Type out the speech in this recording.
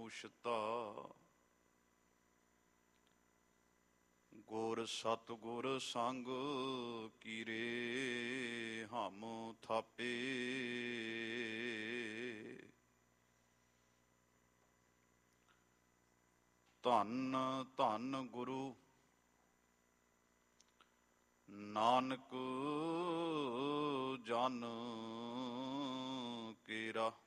ਉਸ਼ਤਾ। ਗੁਰ ਸਤਿਗੁਰ ਸੰਗ ਕੀਰੇ ਹਮ ਥਾਪੇ। ਧੰਨ ਧੰਨ ਗੁਰੂ ਨਾਨਕ ਜਨ ਕੇਰਾ।